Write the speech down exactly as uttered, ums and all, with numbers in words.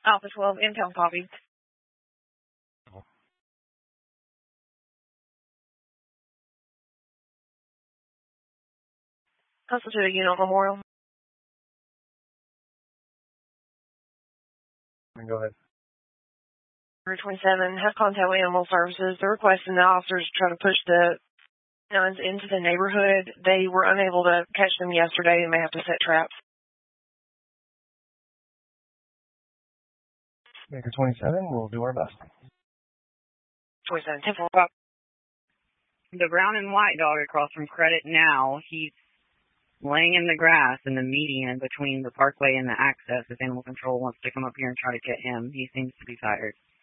Alpha twelve, intel copy. Hustle to the unit Memorial. Go ahead. twenty-seven has contact with Animal Services. They're requesting the officers try to push the nuns into the neighborhood. They were unable to catch them yesterday and may have to set traps. Maker twenty-seven, we'll do our best. twenty-seven, ten four. The brown and white dog across from Credit Now, he's laying in the grass in the median between the parkway and the access. If Animal Control wants to come up here and try to get him, he seems to be tired.